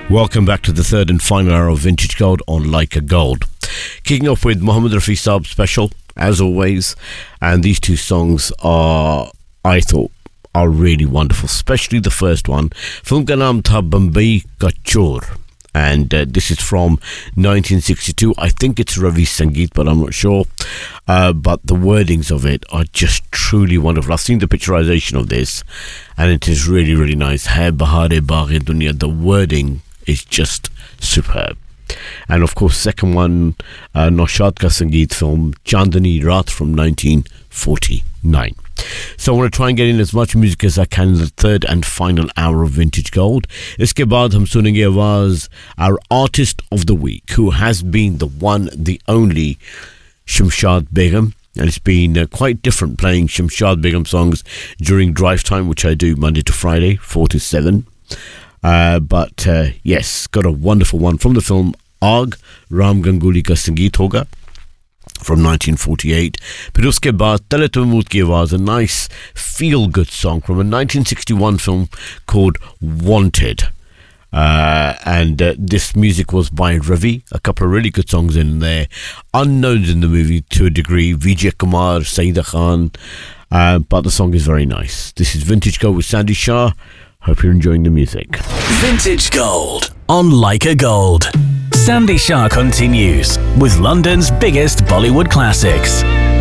Welcome back to the third and final hour of Vintage Gold on Like a Gold. Kicking off with Mohammed Rafi Saab special, as always. And these two songs are, I thought, are really wonderful. Especially the first one. Film ka naam tha Bombay Ka Chor. And this is from 1962. I think it's Ravi Sangeet, but I'm not sure. But the wordings of it are just truly wonderful. I've seen the picturization of this, and it is really, really nice. Hai Bahare Baghe Dunya. The wording is just superb. And of course, second one, Naushad Ka Sangeet film, Chandani Raat from 1949. So I want to try and get in as much music as I can in the third and final hour of Vintage Gold. Iske baad hum sunenge awaaz our artist of the week, who has been the one, the only Shamshad Begum. And it's been quite different playing Shamshad Begum songs during drive time, which I do Monday to Friday, 4 to 7. But yes, got a wonderful one from the film Aag, Ram Ganguly Ka Sangeet Hoga from 1948. Phir uske baad Tale Mahmood Ki Awaaz, a nice feel-good song from a 1961 film called Wanted. And this music was by Ravi. A couple of really good songs in there. Unknowns in the movie to a degree. Vijay Kumar, Saida Khan. But the song is very nice. This is Vintage Gold with Sandy Shah. Hope you're enjoying the music. Vintage Gold on Like a Gold. Sandy Shah continues with London's biggest Bollywood classics.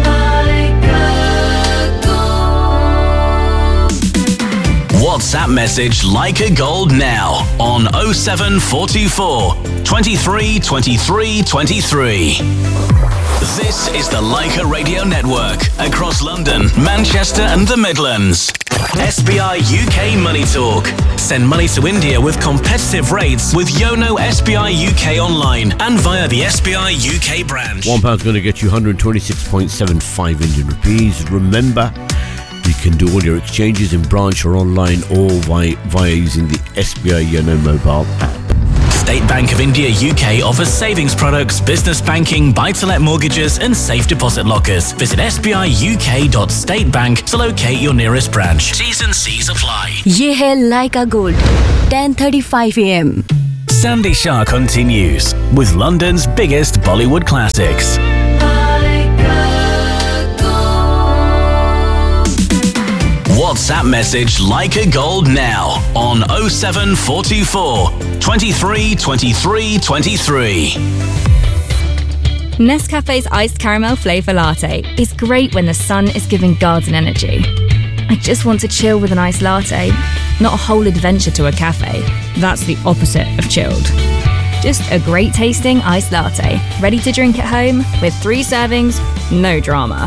WhatsApp message Like a Gold now on 07424 23 23 23. This is the Leica Radio Network across London, Manchester and the Midlands. SBI UK Money Talk. Send money to India with competitive rates with Yono SBI UK online and via the SBI UK branch. £1 going to get you 126.75 Indian rupees. Remember, you can do all your exchanges in branch or online or via using the SBI Yono mobile app. State Bank of India UK offers savings products, business banking, buy-to-let mortgages and safe deposit lockers. Visit sbiuk.statebank to locate your nearest branch. T's and C's apply. Ye hai Like a Gold, 10:35 a.m. Sandy Shah continues with London's biggest Bollywood classics. WhatsApp message Like a Gold now on 07424 23 23 23. Nescafe's iced caramel flavour latte is great when the sun is giving garden energy. I just want to chill with an iced latte, not a whole adventure to a cafe. That's the opposite of chilled. Just a great tasting iced latte, ready to drink at home with 3 servings, no drama.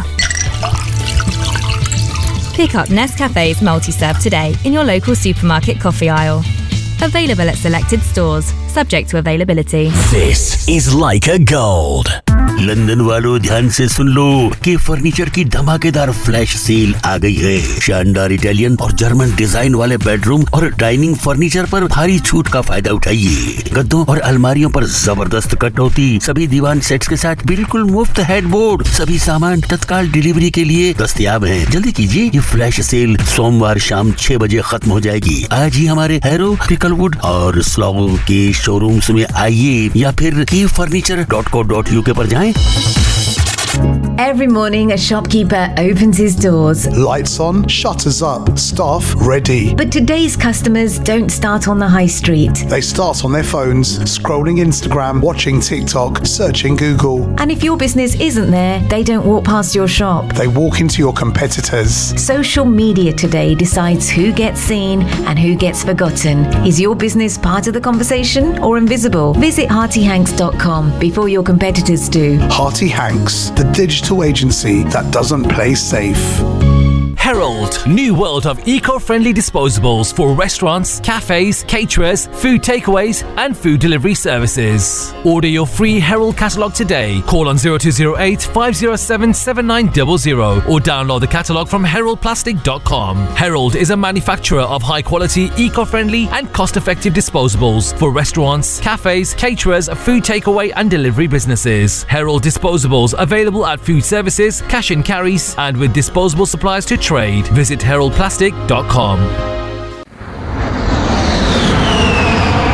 Pick up Nescafe's multi-serve today in your local supermarket coffee aisle. Available at selected stores, subject to availability. This is Like a Gold. London वालों ध्यान से सुन लो कि furniture की धमाकेदार flash sale आ गई है। शानदार Italian और जर्मन डिजाइन वाले बेडरूम और डाइनिंग फर्नीचर पर भारी छूट का फायदा उठाइए। गद्दों और अलमारियों पर जबरदस्त कटौती, सभी दीवान सेट्स के साथ बिल्कुल मुफ्त हेडबोर्ड, सभी सामान तत्काल डिलीवरी के लिए दस्तयाब हैं। जल्दी कीजिए, ये फ्लैश सेल सोमवार शाम 6 बजे खत्म हो जाएगी। आज ही हमारे हैरो, पिकलवुड और स्लॉगो के शोरूम्स में आइए या फिर keyfurniture.co.uk पर जाएं। Every morning, a shopkeeper opens his doors. Lights on, shutters up, staff ready. But today's customers don't start on the high street. They start on their phones, scrolling Instagram, watching TikTok, searching Google. And if your business isn't there, they don't walk past your shop. They walk into your competitors. Social media today decides who gets seen and who gets forgotten. Is your business part of the conversation or invisible? Visit HeartyHanks.com before your competitors do. Hearty Hanks, the digital agency that doesn't play safe. Herald, new world of eco-friendly disposables for restaurants, cafes, caterers, food takeaways and food delivery services. Order your free Herald catalogue today. Call on 0208 507 7900 or download the catalogue from heraldplastic.com. Herald is a manufacturer of high-quality, eco-friendly and cost-effective disposables for restaurants, cafes, caterers, food takeaway and delivery businesses. Herald disposables available at food services, cash and carries and with disposable supplies to trade. Visit heraldplastic.com.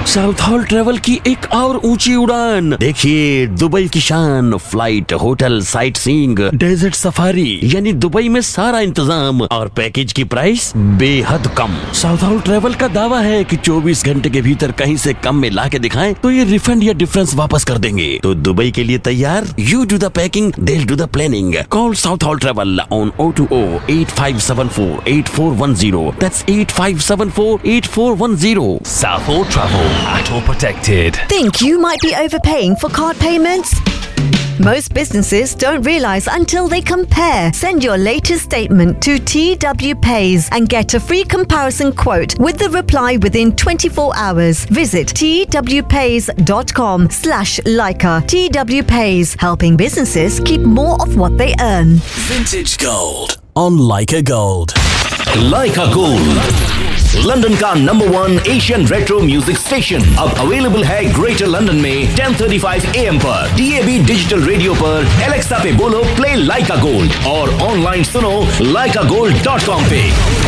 South hall travel की एक और ऊंची उड़ान। देखिए Dubai की शान, flight, hotel, sight seeing, desert safari, यानी Dubai में सारा इंतजाम और पैकेज की प्राइस बेहद कम। साउथ हॉल ट्रेवल का दावा है कि 24 घंटे के भीतर कहीं से कम में ला के दिखाएं तो ये रिफंड या डिफरेंस वापस कर देंगे। तो दुबई के लिए तैयार? You do the packing, they'll do the planning. Call South Hall Travel on 020-8574-8410. That's 8574-8410. Southall Travel, ATOL protected. Think you might be overpaying for card payments? Most businesses don't realize until they compare. Send your latest statement to TW Pays and get a free comparison quote with the reply within 24 hours. Visit twpays.com/Leica. TW Pays, helping businesses keep more of what they earn. Vintage Gold on Leica Gold. Leica Gold, London का #1 Asian retro music station, अब available है greater London में 10:35 AM पर, DAB digital radio पर, Alexa पे बोलो play लाइका gold और online सुनो leicagold.com पे।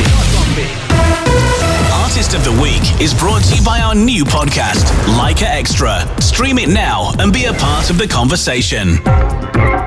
Artist of the Week is brought to you by our new podcast, Leica Extra. Stream it now and be a part of the conversation.